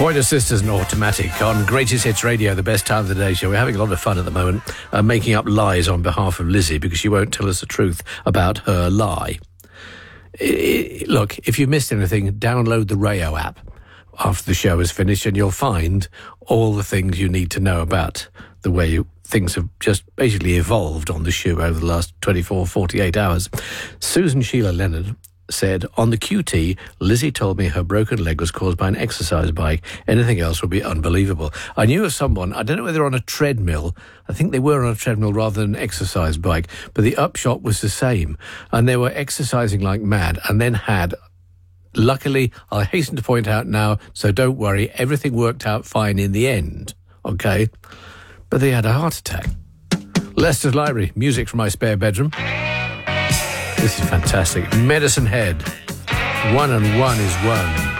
Pointer Sisters and Automatic on Greatest Hits Radio, the best time of the day show. We're having a lot of fun at the moment, making up lies on behalf of Lizzie because she won't tell us the truth about her lie. Look, if you missed anything, download the Rayo app after the show is finished and you'll find all the things you need to know about the way things have just basically evolved on the show over the last 24, 48 hours. Susan Sheila Leonard said, on the QT, Lizzie told me her broken leg was caused by an exercise bike. Anything else would be unbelievable. I knew of someone, I don't know whether they're on a treadmill. I think they were on a treadmill rather than an exercise bike, but the upshot was the same. And they were exercising like mad and then had, luckily, I hasten to point out now, so don't worry, everything worked out fine in the end, okay? But they had a heart attack. Leicester's Library, music from my spare bedroom. This is fantastic. Medicine Head. 1 and 1 is 1.